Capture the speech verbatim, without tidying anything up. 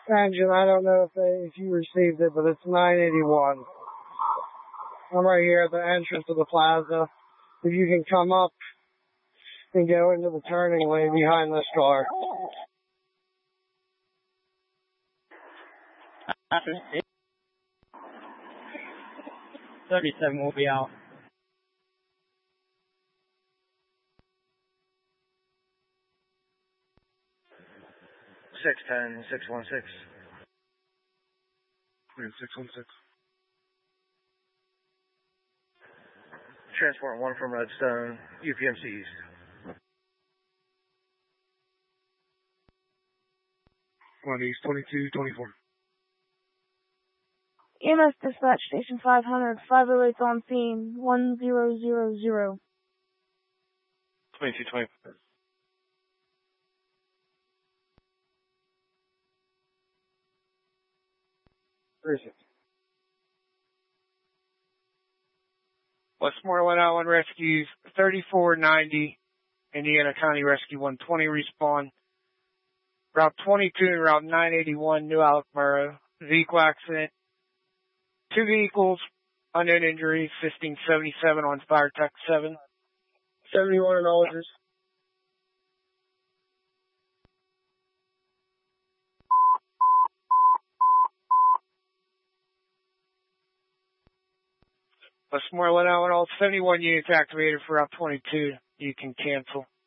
Engine, I don't know if they, if you received it, but it's nine eighty-one. I'm right here at the entrance of the plaza. If you can come up and go into the turning lane behind this car. thirty-seven will be out. six ten, six one six. six one six. Transport one from Redstone, U P M C East. One East, twenty-two twenty-four. E M S dispatch station five hundred, five oh eight on scene, one zero zero zero. twenty-two twenty-four. Westmoreland Island Rescues thirty-four ninety, Indiana County Rescue one twenty respawn. Route twenty-two and Route nine eighty-one, New Alkmurrow. Vehicle accident. Two vehicles, unknown injuries, fifteen seventy-seven on Fire Tech seven. seventy-one in Alders. Westmoreland Island, all seventy-one units activated for Route twenty-two. You can cancel.